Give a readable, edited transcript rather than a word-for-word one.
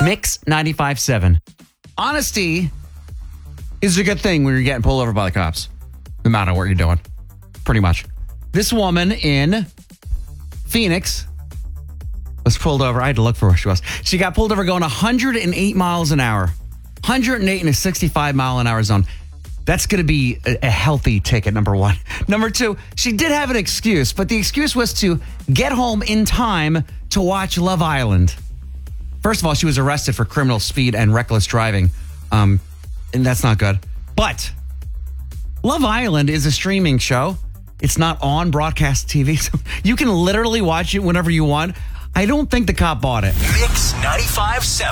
Mix 95.7. Honesty is a good thing when you're getting pulled over by the cops, no matter what you're doing. Pretty much. This woman in Phoenix was pulled over. I had to look for where she was. She got pulled over going 108 miles an hour. 108 in a 65 mile an hour zone. That's going to be a healthy ticket, number one. Number two, she did have an excuse, but the excuse was to get home in time to watch Love Island. First of all, she was arrested for criminal speed and reckless driving. And that's not good. But Love Island is a streaming show. It's not on broadcast TV. So you can literally watch it whenever you want. I don't think the cop bought it. Mix 95.7.